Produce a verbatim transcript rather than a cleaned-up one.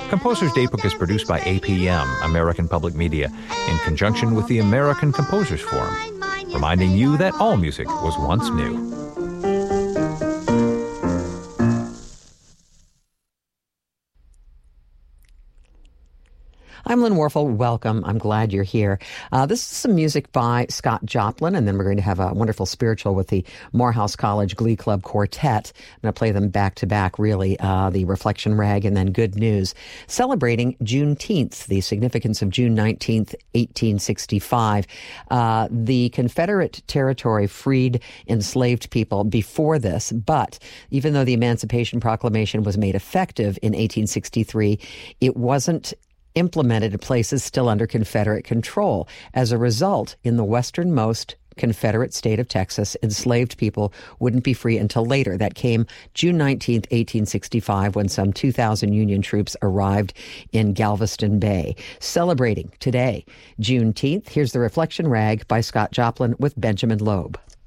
Composer's Daybook is produced by A P M, American Public Media, in conjunction with the American Composers Forum, reminding you that all music was once new. I'm Lynn Warfel. Welcome. I'm glad you're here. Uh, this is some music by Scott Joplin, and then we're going to have a wonderful spiritual with the Morehouse College Glee Club Quartet. I'm going to play them back to back, really, uh, the Reflection Rag and then Good News, celebrating Juneteenth, the significance of June nineteenth, eighteen sixty-five. Uh, the Confederate territory freed enslaved people before this, but even though the Emancipation Proclamation was made effective in eighteen sixty-three, it wasn't implemented in places still under Confederate control. As a result, in the westernmost Confederate state of Texas, enslaved people wouldn't be free until later. That came June nineteenth, eighteen sixty-five, when some two thousand Union troops arrived in Galveston Bay. Celebrating today, Juneteenth, here's the Reflection Rag by Scott Joplin with Benjamin Loeb.